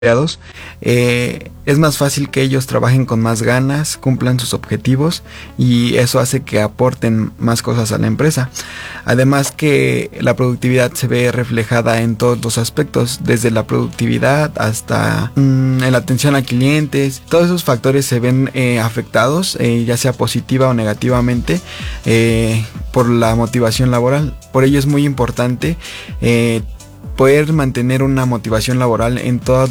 empleados, es más fácil que ellos trabajen con más ganas, cumplan sus objetivos y eso hace que aporten más cosas a la empresa. Además que la productividad se ve reflejada en todos los aspectos, desde la productividad hasta en la atención a clientes. Todos esos factores se ven afectados, ya sea positiva o negativamente, por la motivación laboral. Por ello es muy importante poder mantener una motivación laboral en todas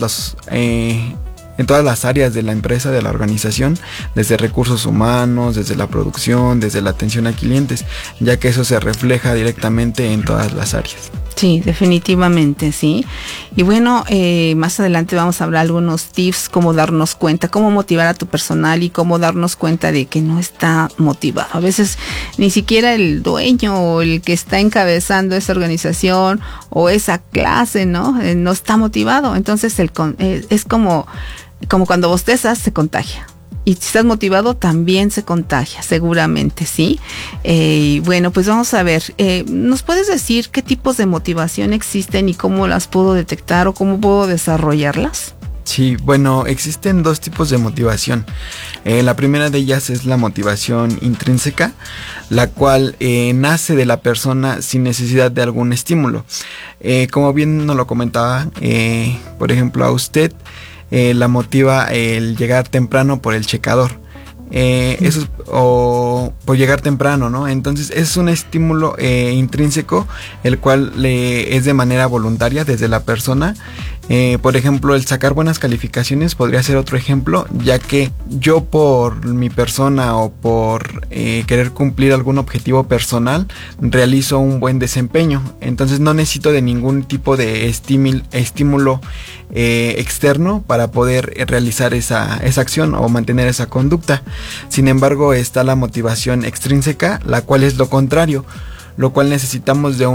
las áreas de la empresa, de la organización, desde recursos humanos, desde la producción, desde la atención a clientes, ya que eso se refleja directamente en todas las áreas. Sí, definitivamente, sí. Y bueno, más adelante vamos a hablar algunos tips, cómo darnos cuenta, cómo motivar a tu personal y cómo darnos cuenta de que no está motivado. A veces ni siquiera el dueño o el que está encabezando esa organización o esa clase, ¿no? No está motivado. Entonces es como cuando bostezas, se contagia. Y si estás motivado, también se contagia, seguramente, ¿sí? Bueno, pues vamos a ver, ¿nos puedes decir qué tipos de motivación existen y cómo las puedo detectar o cómo puedo desarrollarlas? Sí, bueno, existen dos tipos de motivación. La primera de ellas es la motivación intrínseca, la cual nace de la persona sin necesidad de algún estímulo. Como bien nos lo comentaba, por ejemplo, a usted, la motiva el llegar temprano por el checador. Eso es, o por llegar temprano, ¿no? Entonces es un estímulo intrínseco, el cual es de manera voluntaria desde la persona. Por ejemplo, el sacar buenas calificaciones podría ser otro ejemplo, ya que yo por mi persona o por querer cumplir algún objetivo personal realizo un buen desempeño. Entonces no necesito de ningún tipo de estímulo externo para poder realizar esa acción o mantener esa conducta. Sin embargo, está la motivación extrínseca, la cual es lo contrario, lo cual necesitamos de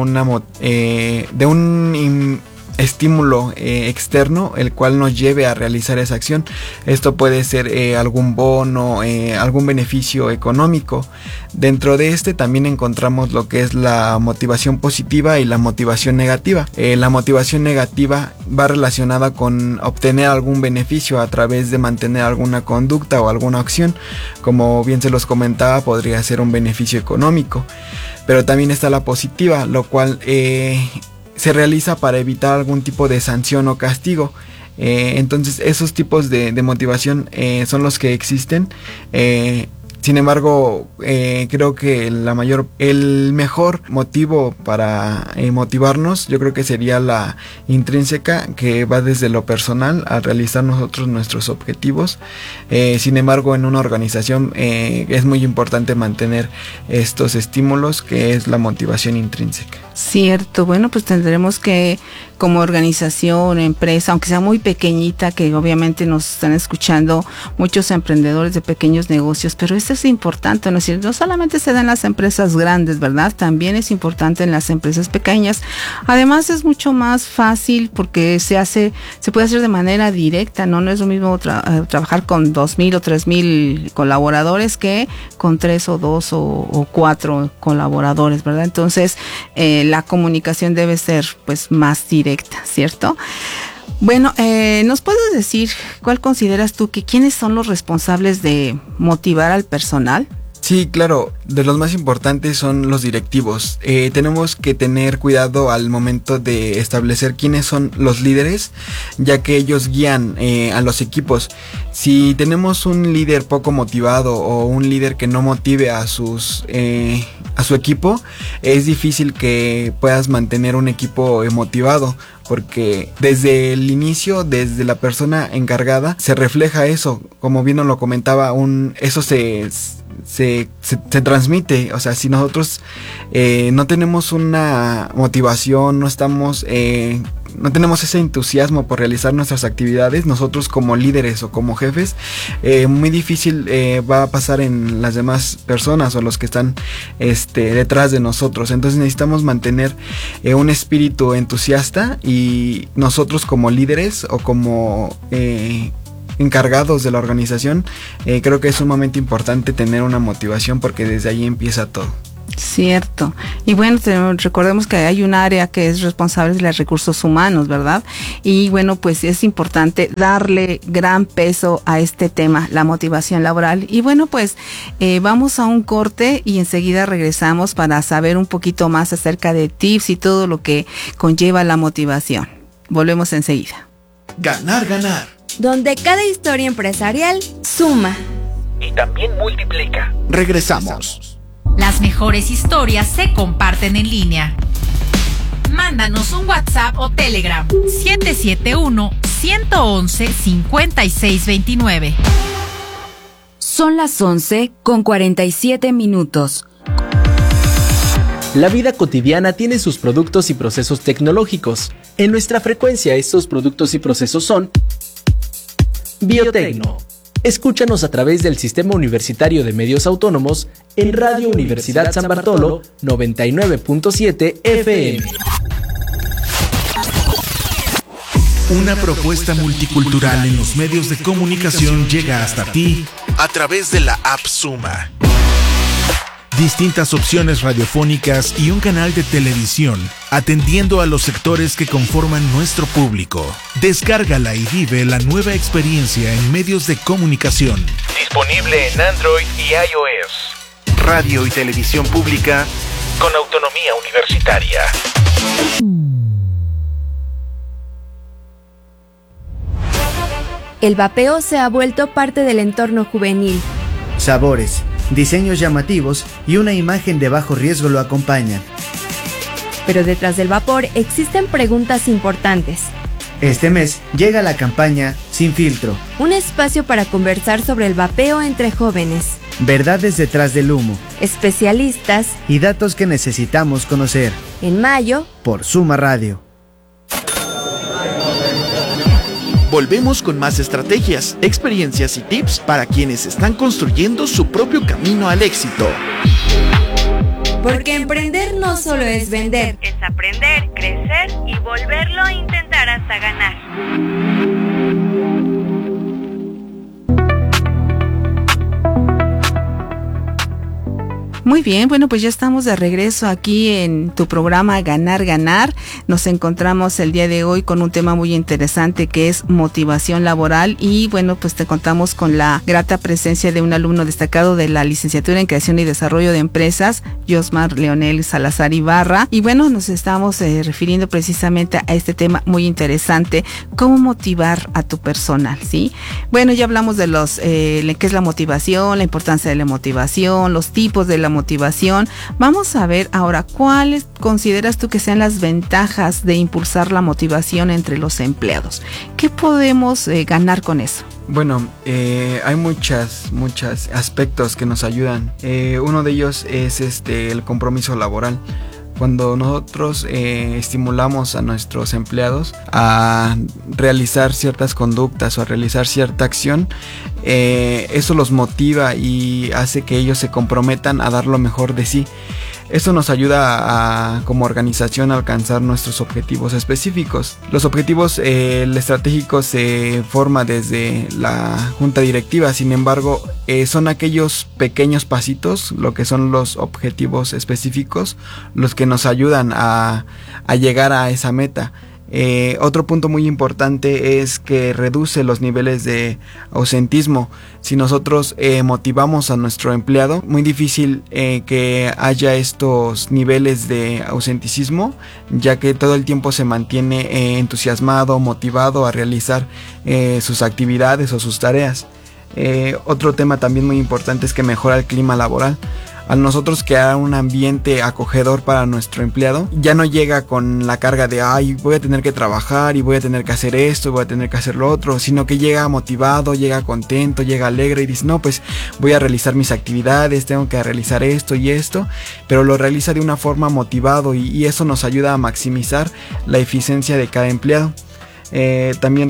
un estímulo externo, el cual nos lleve a realizar esa acción. Esto puede ser algún bono, algún beneficio económico. Dentro de este también encontramos lo que es la motivación positiva y la motivación negativa. La motivación negativa va relacionada con obtener algún beneficio a través de mantener alguna conducta o alguna acción. Como bien se los comentaba, podría ser un beneficio económico. Pero también está la positiva, lo cual se realiza para evitar algún tipo de sanción o castigo. Entonces esos tipos de motivación son los que existen. Sin embargo, creo que el mejor motivo para motivarnos, yo creo que sería la intrínseca, que va desde lo personal a realizar nosotros nuestros objetivos. Sin embargo, en una organización es muy importante mantener estos estímulos, que es la motivación intrínseca. Cierto, bueno, pues tendremos que, como organización, empresa, aunque sea muy pequeñita, que obviamente nos están escuchando muchos emprendedores de pequeños negocios, pero esto es importante, ¿no? Es decir, no solamente se da en las empresas grandes, ¿verdad? También es importante en las empresas pequeñas. Además es mucho más fácil porque se puede hacer de manera directa, ¿no? No es lo mismo trabajar con 2,000 o 3,000 colaboradores que con 3 o 2 o 4 colaboradores, ¿verdad? Entonces, la comunicación debe ser pues más directa, ¿cierto? Bueno, ¿nos puedes decir cuál consideras tú que quiénes son los responsables de motivar al personal? Sí, claro, de los más importantes son los directivos. Tenemos que tener cuidado al momento de establecer quiénes son los líderes, ya que ellos guían a los equipos. Si tenemos un líder poco motivado o un líder que no motive a su equipo, es difícil que puedas mantener un equipo motivado, porque desde el inicio, desde la persona encargada, se refleja eso. Como bien nos lo comentaba, eso se transmite. O sea, si nosotros no tenemos una motivación, no tenemos ese entusiasmo por realizar nuestras actividades, nosotros como líderes o como jefes, muy difícil va a pasar en las demás personas o los que están detrás de nosotros. Entonces necesitamos mantener un espíritu entusiasta, y nosotros como líderes o como encargados de la organización, creo que es sumamente importante tener una motivación, porque desde ahí empieza todo. Cierto. Y bueno, recordemos que hay un área que es responsable de los recursos humanos, ¿verdad? Y bueno, pues es importante darle gran peso a este tema, la motivación laboral. Y bueno, pues vamos a un corte y enseguida regresamos para saber un poquito más acerca de tips y todo lo que conlleva la motivación. Volvemos enseguida. Ganar, ganar. Donde cada historia empresarial suma. Y también multiplica. Regresamos. Las mejores historias se comparten en línea. Mándanos un WhatsApp o Telegram 771-111-5629. Son las 11:47. La vida cotidiana tiene sus productos y procesos tecnológicos. En nuestra frecuencia, estos productos y procesos son Biotecno. Escúchanos a través del Sistema Universitario de Medios Autónomos en Radio Universidad San Bartolo 99.7 FM. Una propuesta multicultural en los medios de comunicación llega hasta ti a través de la app Suma. Distintas opciones radiofónicas y un canal de televisión, atendiendo a los sectores que conforman nuestro público. Descárgala y vive la nueva experiencia en medios de comunicación. Disponible en Android y iOS. Radio y televisión pública con autonomía universitaria. El vapeo se ha vuelto parte del entorno juvenil. Sabores, diseños llamativos y una imagen de bajo riesgo lo acompañan. Pero detrás del vapor existen preguntas importantes. Este mes llega la campaña Sin Filtro. Un espacio para conversar sobre el vapeo entre jóvenes. Verdades detrás del humo. Especialistas. Y datos que necesitamos conocer. En mayo. Por Suma Radio. Volvemos con más estrategias, experiencias y tips para quienes están construyendo su propio camino al éxito. Porque emprender no solo es vender, es aprender, crecer y volverlo a intentar hasta ganar. Muy bien, bueno, pues ya estamos de regreso aquí en tu programa Ganar, Ganar. Nos encontramos el día de hoy con un tema muy interesante que es motivación laboral y bueno, pues te contamos con la grata presencia de un alumno destacado de la licenciatura en Creación y Desarrollo de Empresas, Josmar Leonel Salazar Ibarra. Y bueno, nos estamos refiriendo precisamente a este tema muy interesante, cómo motivar a tu personal, ¿sí? Bueno, ya hablamos de qué es la motivación, la importancia de la motivación, los tipos de la motivación. Vamos a ver ahora cuáles consideras tú que sean las ventajas de impulsar la motivación entre los empleados. ¿Qué podemos ganar con eso? Bueno, hay muchos aspectos que nos ayudan. Uno de ellos es el compromiso laboral. Cuando nosotros estimulamos a nuestros empleados a realizar ciertas conductas o a realizar cierta acción, eso los motiva y hace que ellos se comprometan a dar lo mejor de sí. Esto nos ayuda como organización a alcanzar nuestros objetivos específicos. Los objetivos estratégicos se forman desde la junta directiva, sin embargo, son aquellos pequeños pasitos, lo que son los objetivos específicos, los que nos ayudan a llegar a esa meta. Otro punto muy importante es que reduce los niveles de ausentismo. Si nosotros motivamos a nuestro empleado, muy difícil que haya estos niveles de autenticismo, ya que todo el tiempo se mantiene entusiasmado, motivado a realizar sus actividades o sus tareas. Otro tema también muy importante es que mejora el clima laboral. Al nosotros crear un ambiente acogedor para nuestro empleado, ya no llega con la carga de voy a tener que trabajar y voy a tener que hacer esto, voy a tener que hacer lo otro, sino que llega motivado, llega contento, llega alegre y dice, no, pues voy a realizar mis actividades, tengo que realizar esto y esto, pero lo realiza de una forma motivado y eso nos ayuda a maximizar la eficiencia de cada empleado. También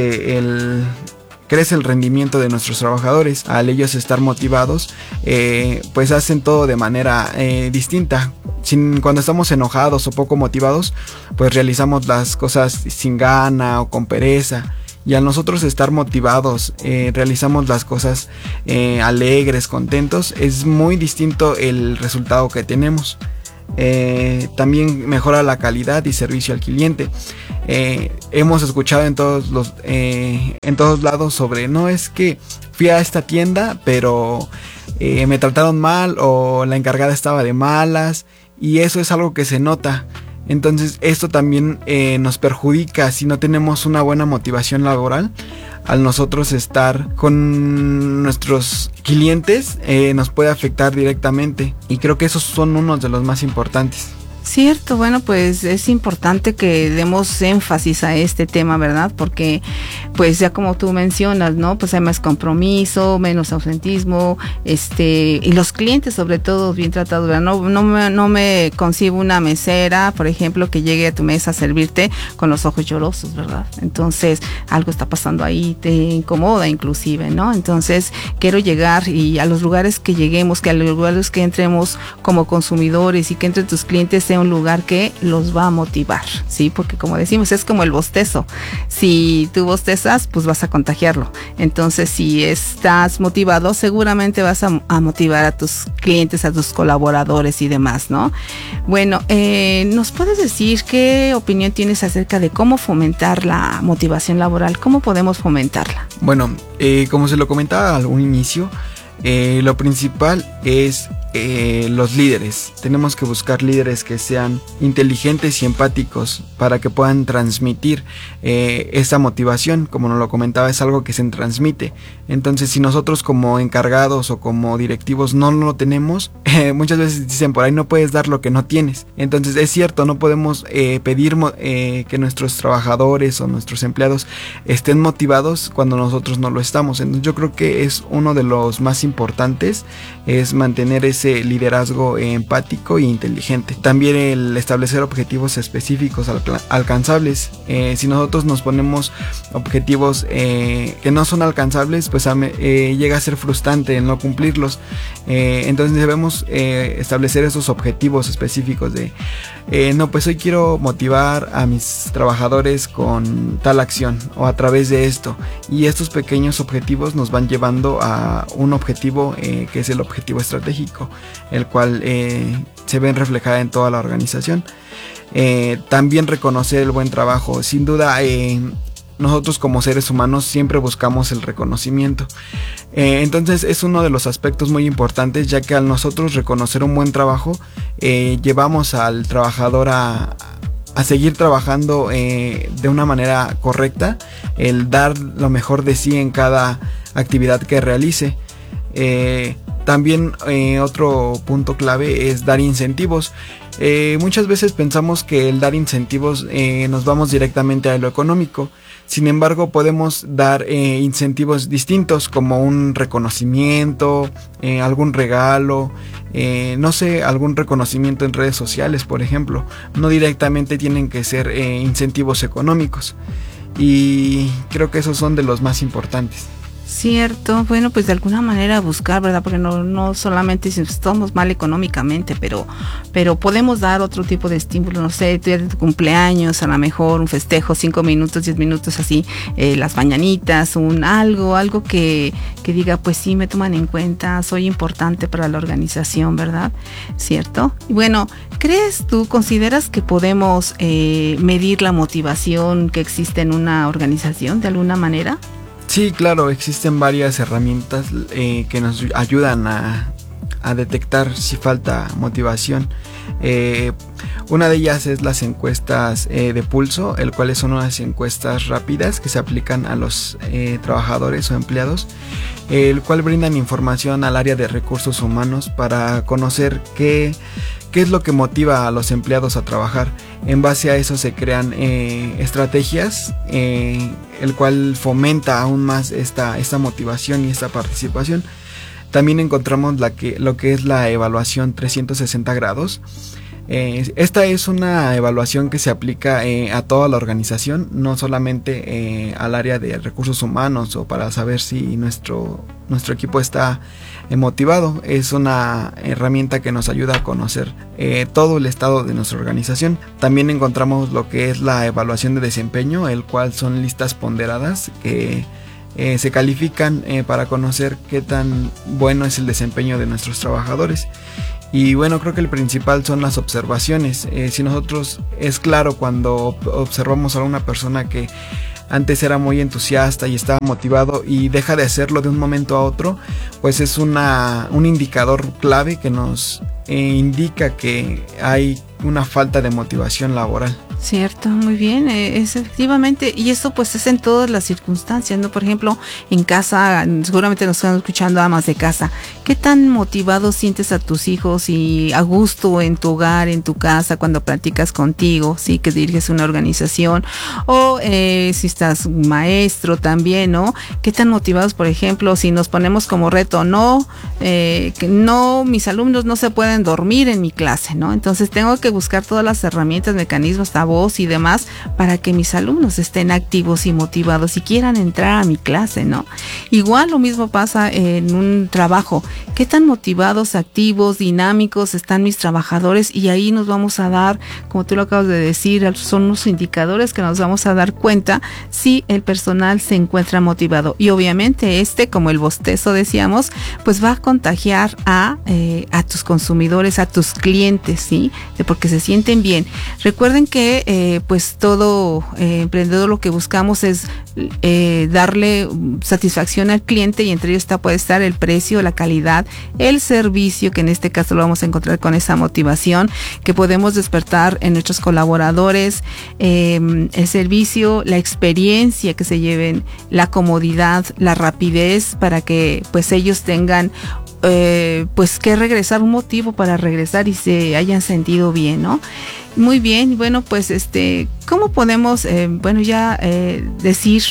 crece el rendimiento de nuestros trabajadores. Al ellos estar motivados, pues hacen todo de manera distinta. Cuando estamos enojados o poco motivados, pues realizamos las cosas sin gana o con pereza. y al nosotros estar motivados, realizamos las cosas alegres, contentos, es muy distinto el resultado que tenemos. También mejora la calidad y servicio al cliente. Hemos escuchado en todos lados sobre, no, es que fui a esta tienda pero me trataron mal, o la encargada estaba de malas, y eso es algo que se nota. Entonces esto también nos perjudica si no tenemos una buena motivación laboral. Al nosotros estar con nuestros clientes nos puede afectar directamente, y creo que esos son unos de los más importantes. Cierto, bueno, pues es importante que demos énfasis a este tema, ¿verdad? Porque, pues ya como tú mencionas, ¿no? Pues hay más compromiso, menos ausentismo, y los clientes sobre todo bien tratados, ¿verdad? No me concibo una mesera, por ejemplo, que llegue a tu mesa a servirte con los ojos llorosos, ¿verdad? Entonces, algo está pasando ahí, te incomoda inclusive, ¿no? Entonces, quiero llegar, y a los lugares que lleguemos, que a los lugares que entremos como consumidores y que entre tus clientes sea un lugar que los va a motivar, ¿sí? Porque como decimos, es como el bostezo. Si tú bostezas, pues vas a contagiarlo. Entonces, si estás motivado, seguramente vas a motivar a tus clientes, a tus colaboradores y demás, ¿no? Bueno, ¿nos puedes decir qué opinión tienes acerca de cómo fomentar la motivación laboral? ¿Cómo podemos fomentarla? Bueno, como se lo comentaba al inicio, lo principal es los líderes. Tenemos que buscar líderes que sean inteligentes y empáticos para que puedan transmitir esa motivación. Como nos lo comentaba, es algo que se transmite. Entonces, si nosotros como encargados o como directivos no lo tenemos, muchas veces dicen por ahí, no puedes dar lo que no tienes. Entonces es cierto, no podemos pedir que nuestros trabajadores o nuestros empleados estén motivados cuando nosotros no lo estamos. Entonces yo creo que es uno de los más importantes, es mantener ese liderazgo empático e inteligente. También el establecer objetivos específicos alcanzables. Si nosotros nos ponemos objetivos que no son alcanzables, pues llega a ser frustrante el no cumplirlos. Entonces debemos establecer esos objetivos específicos de no, pues hoy quiero motivar a mis trabajadores con tal acción o a través de esto, y estos pequeños objetivos nos van llevando a un objetivo que es el objetivo estratégico, el cual se ven reflejada en toda la organización. También reconocer el buen trabajo. Sin duda, nosotros como seres humanos siempre buscamos el reconocimiento. Entonces es uno de los aspectos muy importantes, ya que al nosotros reconocer un buen trabajo, llevamos al trabajador a seguir trabajando de una manera correcta, el dar lo mejor de sí en cada actividad que realice. También otro punto clave es dar incentivos. Muchas veces pensamos que el dar incentivos nos vamos directamente a lo económico. Sin embargo, podemos dar incentivos distintos, como un reconocimiento, algún regalo, no sé, algún reconocimiento en redes sociales, por ejemplo. No directamente tienen que ser incentivos económicos. Y creo que esos son de los más importantes. Cierto, bueno, pues de alguna manera buscar, ¿verdad? Porque no solamente si estamos mal económicamente, pero podemos dar otro tipo de estímulo, no sé, tu día de tu cumpleaños, a lo mejor un festejo, 5 minutos, 10 minutos así, las mañanitas, algo que diga, pues sí, me toman en cuenta, soy importante para la organización, ¿verdad? ¿Cierto? Y bueno, consideras que podemos medir la motivación que existe en una organización de alguna manera? Sí, claro, existen varias herramientas que nos ayudan a detectar si falta motivación. Una de ellas es las encuestas de pulso, el cual son unas encuestas rápidas que se aplican a los trabajadores o empleados, el cual brindan información al área de recursos humanos para conocer qué es lo que motiva a los empleados a trabajar. En base a eso se crean estrategias, el cual fomenta aún más esta motivación y esta participación. También encontramos lo que es la evaluación 360 grados, Esta es una evaluación que se aplica a toda la organización, no solamente al área de recursos humanos o para saber si nuestro equipo está motivado. Es una herramienta que nos ayuda a conocer todo el estado de nuestra organización. También encontramos lo que es la evaluación de desempeño, el cual son listas ponderadas que se califican para conocer qué tan bueno es el desempeño de nuestros trabajadores. Y bueno, creo que el principal son las observaciones. Si nosotros, es claro cuando observamos a una persona que antes era muy entusiasta y estaba motivado y deja de hacerlo de un momento a otro, pues es un indicador clave que nos indica que hay una falta de motivación laboral. Cierto, muy bien, es efectivamente, y eso pues es en todas las circunstancias, ¿no? Por ejemplo, en casa, seguramente nos están escuchando amas de casa, ¿qué tan motivados sientes a tus hijos y a gusto en tu hogar, en tu casa, cuando practicas contigo, sí, que diriges una organización, o si estás maestro también, ¿no? ¿Qué tan motivados, por ejemplo, si nos ponemos como reto, que no, mis alumnos no se pueden dormir en mi clase, ¿no? Entonces tengo que buscar todas las herramientas, mecanismos, voz y demás para que mis alumnos estén activos y motivados y quieran entrar a mi clase, ¿no? Igual lo mismo pasa en un trabajo. ¿Qué tan motivados, activos, dinámicos están mis trabajadores? Y ahí nos vamos a dar, como tú lo acabas de decir, son unos indicadores que nos vamos a dar cuenta si el personal se encuentra motivado. Y obviamente como el bostezo decíamos, pues va a contagiar a tus consumidores, a tus clientes, ¿sí? Porque se sienten bien. Recuerden que pues todo emprendedor lo que buscamos es darle satisfacción al cliente, y entre ellos puede estar el precio, la calidad, el servicio, que en este caso lo vamos a encontrar con esa motivación que podemos despertar en nuestros colaboradores, el servicio, la experiencia que se lleven, la comodidad, la rapidez, para que pues ellos tengan pues que regresar, un motivo para regresar y se hayan sentido bien, ¿no? Muy bien, bueno, pues ¿cómo podemos, decir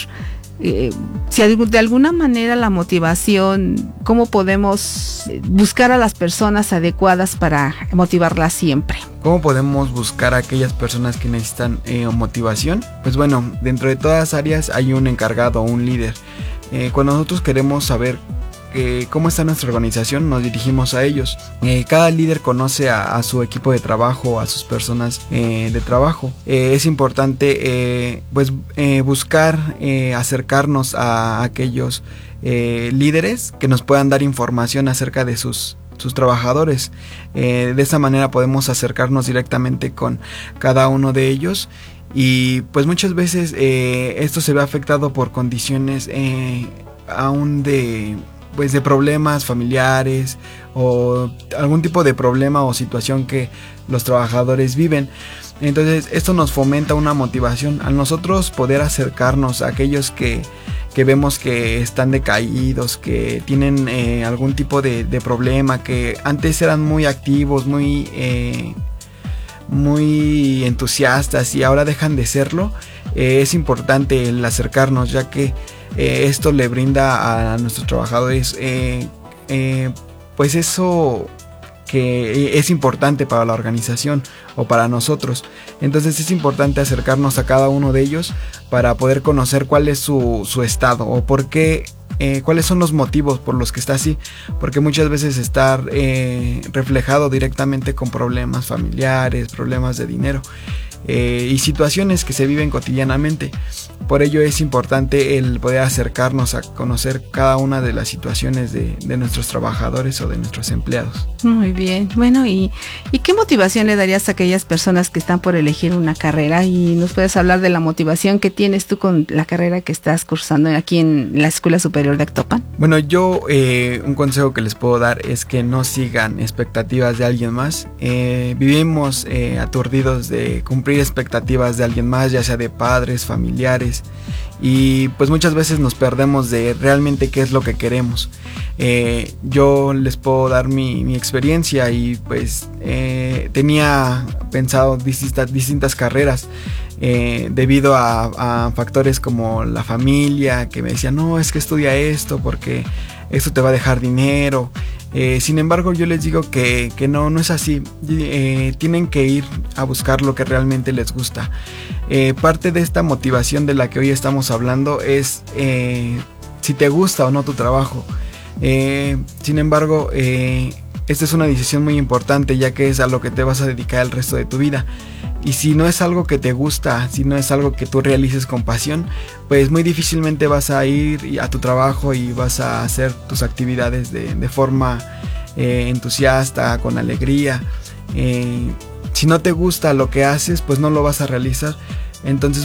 si de alguna manera la motivación, cómo podemos buscar a las personas adecuadas para motivarlas siempre? ¿Cómo podemos buscar a aquellas personas que necesitan motivación? Pues bueno, dentro de todas las áreas hay un encargado o un líder. Cuando nosotros queremos saber cómo está nuestra organización, nos dirigimos a ellos. Cada líder conoce a su equipo de trabajo, a sus personas de trabajo. Es importante buscar acercarnos a aquellos líderes que nos puedan dar información acerca de sus trabajadores. De esa manera podemos acercarnos directamente con cada uno de ellos. Y pues muchas veces esto se ve afectado por condiciones aún de problemas familiares o algún tipo de problema o situación que los trabajadores viven. Entonces esto nos fomenta una motivación al nosotros poder acercarnos a aquellos que vemos que están decaídos, que tienen algún tipo de problema, que antes eran muy activos, muy entusiastas y ahora dejan de serlo. Es importante el acercarnos, ya que esto le brinda a nuestros trabajadores pues eso que es importante para la organización o para nosotros. Entonces es importante acercarnos a cada uno de ellos para poder conocer cuál es su estado o por qué, cuáles son los motivos por los que está así, porque muchas veces está reflejado directamente con problemas familiares, problemas de dinero y situaciones que se viven cotidianamente. Por ello es importante el poder acercarnos a conocer cada una de las situaciones de nuestros trabajadores o de nuestros empleados. Muy bien, bueno, ¿y qué motivación le darías a aquellas personas que están por elegir una carrera? Y nos puedes hablar de la motivación que tienes tú con la carrera que estás cursando aquí en la Escuela Superior de Actopan. Bueno, yo un consejo que les puedo dar es que no sigan expectativas de alguien más. Vivimos aturdidos de cumplir expectativas de alguien más, ya sea de padres, familiares, y pues muchas veces nos perdemos de realmente qué es lo que queremos. Yo les puedo dar mi experiencia y pues tenía pensado distintas carreras. debido a factores como la familia, que me decían, no, es que estudia esto porque esto te va a dejar dinero. Sin embargo, yo les digo que no es así. Tienen que ir a buscar lo que realmente les gusta. Parte de esta motivación de la que hoy estamos hablando es si te gusta o no tu trabajo. Sin embargo, esta es una decisión muy importante, ya que es a lo que te vas a dedicar el resto de tu vida. Y si no es algo que te gusta, si no es algo que tú realices con pasión, pues muy difícilmente vas a ir a tu trabajo y vas a hacer tus actividades de forma entusiasta, con alegría. Si no te gusta lo que haces, pues no lo vas a realizar. Entonces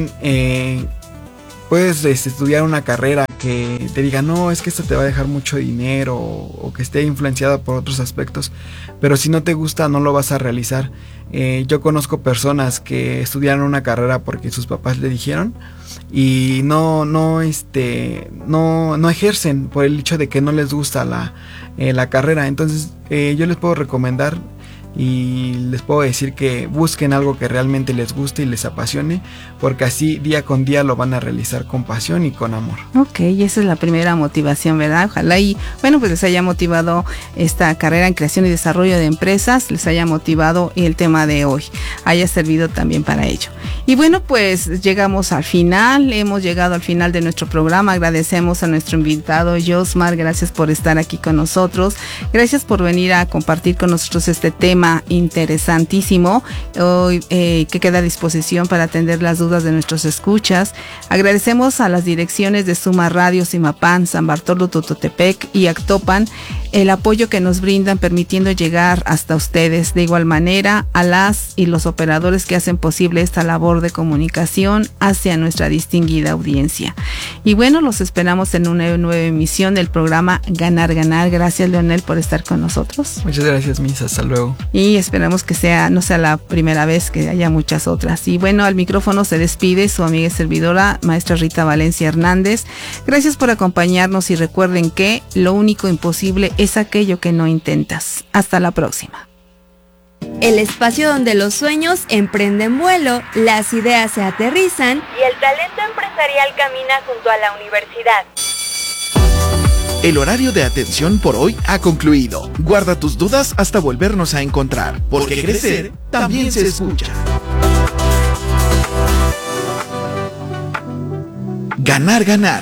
puedes estudiar una carrera que te diga, no, es que esto te va a dejar mucho dinero, o que esté influenciada por otros aspectos, pero si no te gusta no lo vas a realizar. Yo conozco personas que estudiaron una carrera porque sus papás le dijeron y no ejercen por el hecho de que no les gusta la carrera. Entonces yo les puedo recomendar y les puedo decir que busquen algo que realmente les guste y les apasione, porque así día con día lo van a realizar con pasión y con amor. Ok, esa es la primera motivación, ¿verdad? Ojalá y bueno, pues les haya motivado esta carrera en creación y desarrollo de empresas, les haya motivado y el tema de hoy haya servido también para ello. Y bueno, pues hemos llegado al final de nuestro programa. Agradecemos a nuestro invitado Josmar, gracias por estar aquí con nosotros, gracias por venir a compartir con nosotros este tema interesantísimo hoy, que queda a disposición para atender las dudas de nuestros escuchas. Agradecemos a las direcciones de Suma Radio, Simapán, San Bartolo, Tototepec y Actopan el apoyo que nos brindan, permitiendo llegar hasta ustedes. De igual manera, a las y los operadores que hacen posible esta labor de comunicación hacia nuestra distinguida audiencia. Y bueno, los esperamos en una nueva emisión del programa Ganar Ganar. Gracias, Leonel, por estar con nosotros. Muchas gracias, Miss. Hasta luego. Y esperamos que no sea la primera vez, que haya muchas otras. Y bueno, al micrófono se despide su amiga y servidora, maestra Rita Valencia Hernández. Gracias por acompañarnos y recuerden que lo único imposible es aquello que no intentas. Hasta la próxima. El espacio donde los sueños emprenden vuelo, las ideas se aterrizan y el talento empresarial camina junto a la universidad. El horario de atención por hoy ha concluido. Guarda tus dudas hasta volvernos a encontrar, porque crecer también se escucha. Ganar, ganar.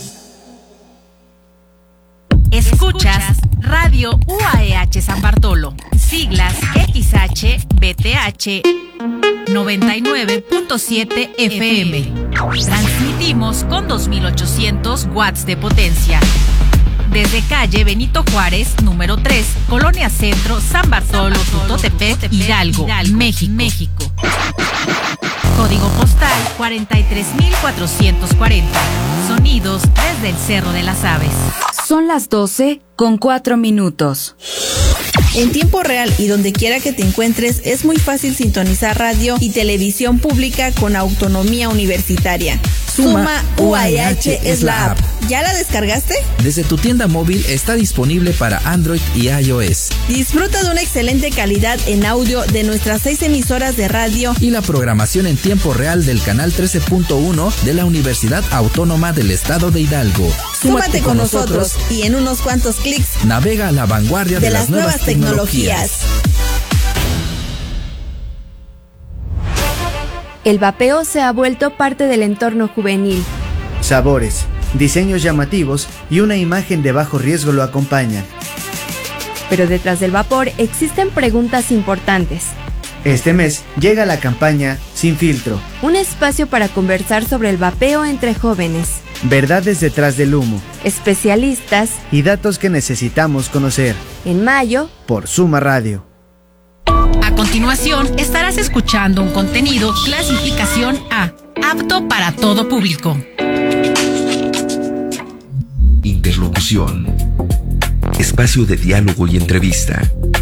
Escuchas Radio UAEH San Bartolo, siglas XHBTH 99.7 FM. Transmitimos con 2800 watts de potencia. Desde calle Benito Juárez, número 3, Colonia Centro, San Bartolo, Tototepec, Hidalgo, México. Código postal 43440. Sonidos desde el Cerro de las Aves. Son las 12:04. En tiempo real y donde quiera que te encuentres, es muy fácil sintonizar radio y televisión pública con autonomía universitaria. Suma UAEH es la app. ¿Ya la descargaste? Desde tu tienda móvil está disponible para Android y iOS. Disfruta de una excelente calidad en audio de nuestras 6 emisoras de radio y la programación en tiempo real del canal 13.1 de la Universidad Autónoma del Estado de Hidalgo. Súmate con nosotros y en unos cuantos clics navega a la vanguardia de las nuevas tecnologías. El vapeo se ha vuelto parte del entorno juvenil. Sabores, diseños llamativos y una imagen de bajo riesgo lo acompañan. Pero detrás del vapor existen preguntas importantes. Este mes llega la campaña Sin Filtro. Un espacio para conversar sobre el vapeo entre jóvenes. Verdades detrás del humo. Especialistas. Y datos que necesitamos conocer. En mayo. Por Suma Radio. A continuación, estarás escuchando un contenido clasificación A, apto para todo público. Interlocución. Espacio de diálogo y entrevista.